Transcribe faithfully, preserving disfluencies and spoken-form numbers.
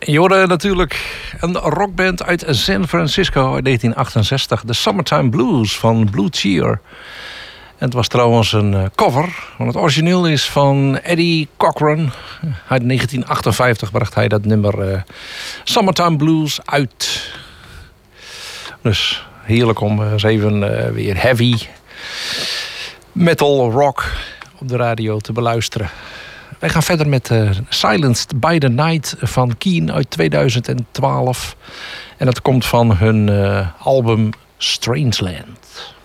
Je hoorde natuurlijk een rockband uit San Francisco uit negentien achtenzestig. The Summertime Blues van Blue Cheer. En het was trouwens een cover. Want het origineel is van Eddie Cochran. Uit negentien achtenvijftig bracht hij dat nummer uh, Summertime Blues uit. Dus heerlijk om eens even uh, weer heavy metal rock op de radio te beluisteren. Wij gaan verder met uh, Silenced by the Night van Keane uit tweeduizend twaalf. En dat komt van hun uh, album Strangeland.